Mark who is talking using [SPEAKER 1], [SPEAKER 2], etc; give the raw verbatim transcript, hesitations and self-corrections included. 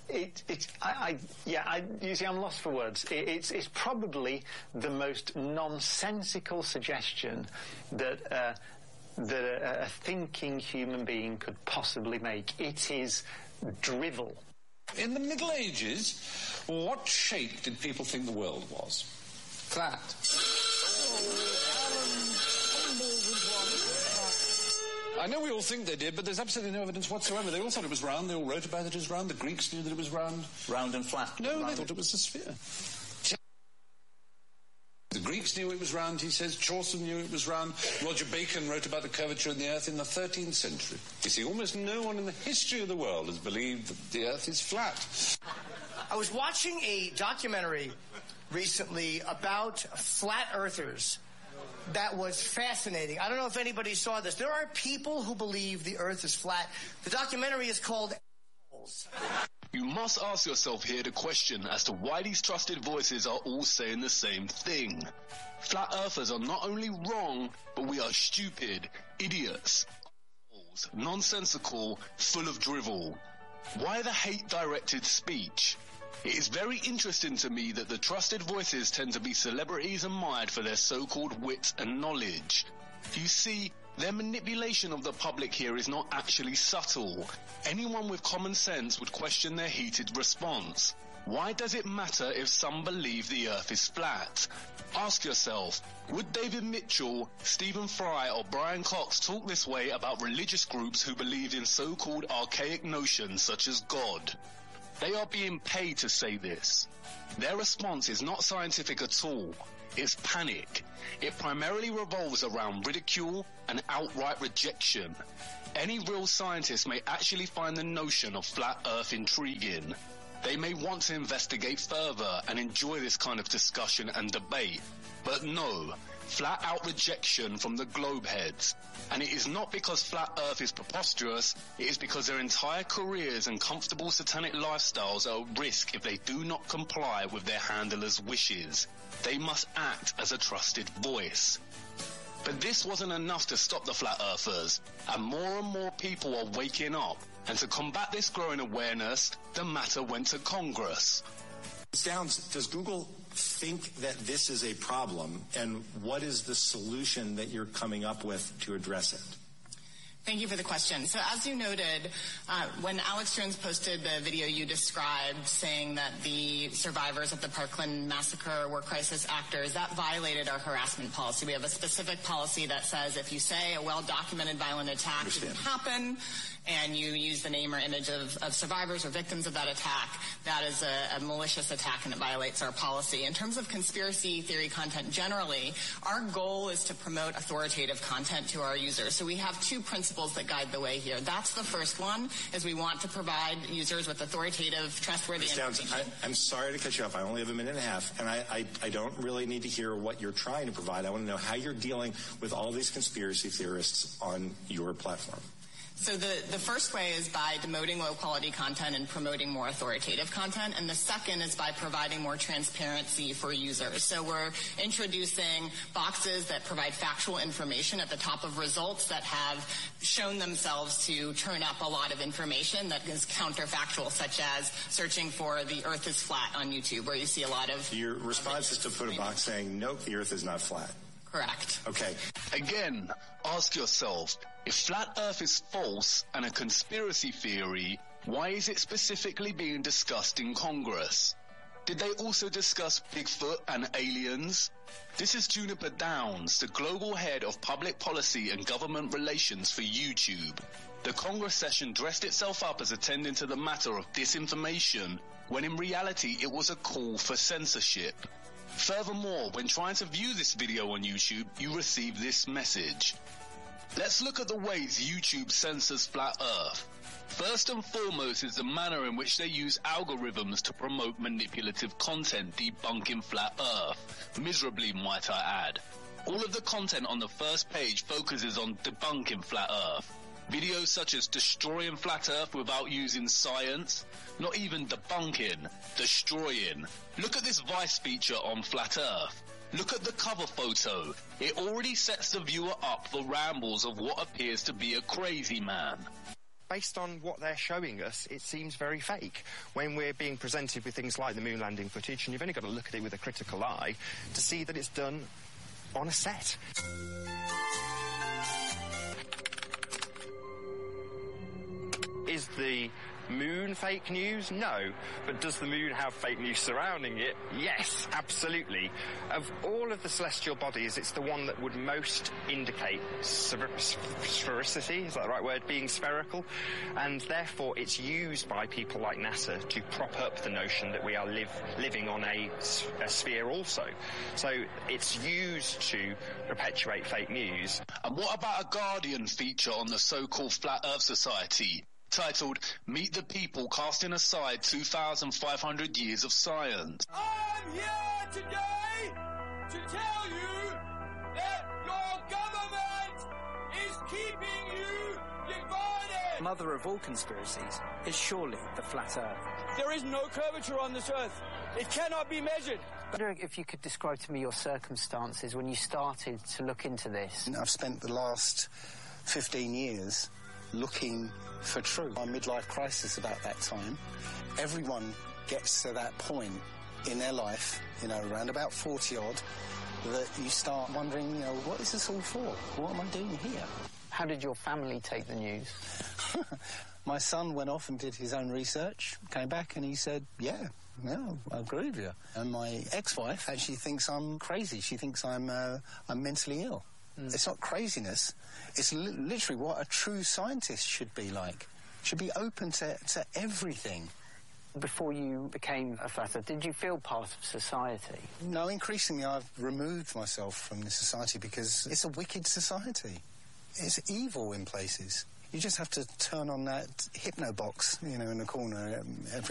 [SPEAKER 1] It, it, I, I, yeah, I, you see, I'm lost for words. It, it's, it's probably the most nonsensical suggestion that, uh, that a, a thinking human being could possibly make. It is drivel.
[SPEAKER 2] In the Middle Ages, what shape did people think the world was? Flat. I know we all think they did, but there's absolutely no evidence whatsoever. They all thought it was round. They all wrote about it as round. The Greeks knew that it was round.
[SPEAKER 3] Round and flat.
[SPEAKER 2] No,
[SPEAKER 3] round.
[SPEAKER 2] They thought it was a sphere. The Greeks knew it was round, he says. Chaucer knew it was round. Roger Bacon wrote about the curvature of the Earth in the thirteenth century. You see, almost no one in the history of the world has believed that the Earth is flat.
[SPEAKER 4] I was watching a documentary recently about flat earthers that was fascinating. I don't know if anybody saw this. There are people who believe the Earth is flat. The documentary is called Assholes.
[SPEAKER 5] You must ask yourself here the question as to why these trusted voices are all saying the same thing. Flat earthers are not only wrong, but we are stupid, idiots, nonsensical, full of drivel. Why the hate-directed speech? It is very interesting to me that the trusted voices tend to be celebrities admired for their so-called wit and knowledge. You see, their manipulation of the public here is not actually subtle. Anyone with common sense would question their heated response. Why does it matter if some believe the Earth is flat? Ask yourself, would David Mitchell, Stephen Fry or Brian Cox talk this way about religious groups who believed in so-called archaic notions such as God? They are being paid to say this. Their response is not scientific at all. It's panic. It primarily revolves around ridicule and outright rejection. Any real scientist may actually find the notion of flat Earth intriguing. They may want to investigate further and enjoy this kind of discussion and debate. But no, flat out rejection from the globe heads. And it is not because flat Earth is preposterous, it is because their entire careers and comfortable satanic lifestyles are at risk if they do not comply with their handlers' wishes. They must act as a trusted voice. But this wasn't enough to stop the flat earthers, and more and more people are waking up. And to combat this growing awareness, the matter went to Congress.
[SPEAKER 6] Downs, does Google think that this is a problem, and what is the solution that you're coming up with to address it?
[SPEAKER 7] Thank you for the question. So as you noted, uh, when Alex Jones posted the video you described saying that the survivors of the Parkland massacre were crisis actors, that violated our harassment policy. We have a specific policy that says if you say a well-documented violent attack didn't happen and you use the name or image of, of survivors or victims of that attack, that is a, a malicious attack and it violates our policy. In terms of conspiracy theory content generally, our goal is to promote authoritative content to our users. So we have two principles that guide the way here. That's the first one, is we want to provide users with authoritative, trustworthy information.
[SPEAKER 6] I, I'm sorry to cut you off. I only have a minute and a half, and I, I, I don't really need to hear what you're trying to provide. I want to know how you're dealing with all these conspiracy theorists on your platform.
[SPEAKER 7] So the, the first way is by demoting low-quality content and promoting more authoritative content, and the second is by providing more transparency for users. So we're introducing boxes that provide factual information at the top of results that have shown themselves to turn up a lot of information that is counterfactual, such as searching for the Earth is flat on YouTube, where you see a lot of...
[SPEAKER 6] Your response is to put a box saying, nope, the Earth is not flat.
[SPEAKER 7] Correct.
[SPEAKER 6] Okay.
[SPEAKER 5] Again, ask yourself, if flat Earth is false and a conspiracy theory, why is it specifically being discussed in Congress? Did they also discuss Bigfoot and aliens? This is Juniper Downs, the global head of public policy and government relations for YouTube. The Congress session dressed itself up as attending to the matter of disinformation, when in reality it was a call for censorship. Furthermore, when trying to view this video on YouTube, you receive this message. Let's look at the ways YouTube censors flat Earth. First and foremost is the manner in which they use algorithms to promote manipulative content debunking flat Earth. Miserably, might I add. All of the content on the first page focuses on debunking flat Earth. Videos such as destroying flat Earth without using science, not even debunking, destroying. Look at this Vice feature on flat Earth. Look at the cover photo. It already sets the viewer up for rambles of what appears to be a crazy man.
[SPEAKER 3] based on what they're showing us, it seems very fake. When we're being presented with things like the moon landing footage, and you've only got to look at it with a critical eye to see that it's done on a set. Is the moon fake news? No. But does the moon have fake news surrounding it? Yes, absolutely. Of all of the celestial bodies, it's the one that would most indicate sphericity, is that the right word, being spherical, and therefore it's used by people like NASA to prop up the notion that we are live, living on a, a sphere also. So it's used to perpetuate fake news.
[SPEAKER 5] And what about a Guardian feature on the so-called Flat Earth Society, titled Meet the People Casting Aside two thousand five hundred Years of Science?
[SPEAKER 8] I'm here today to tell you that your government is keeping you divided.
[SPEAKER 9] Mother of all conspiracies is surely the flat Earth.
[SPEAKER 8] There is no curvature on this Earth. It cannot be measured.
[SPEAKER 9] I wonder if you could describe to me your circumstances when you started to look into this.
[SPEAKER 10] I've spent the last fifteen years looking for truth. My midlife crisis about that time. Everyone gets to that point in their life, you know, around about forty odd, that you start wondering, you know, what is this all for? What am I doing here?
[SPEAKER 9] How did your family take the news?
[SPEAKER 10] My son went off and did his own research, came back and he said, yeah, yeah, I agree with you. And my ex-wife actually thinks I'm crazy. She thinks I'm, uh, I'm mentally ill. Mm. It's not craziness. It's li literally what a true scientist should be like. Should be open to, to everything.
[SPEAKER 9] Before you became a flat earther, did you feel part of society?
[SPEAKER 10] No, increasingly I've removed myself from the society because it's a wicked society. It's evil in places. You just have to turn on that hypno box, you know, in the corner every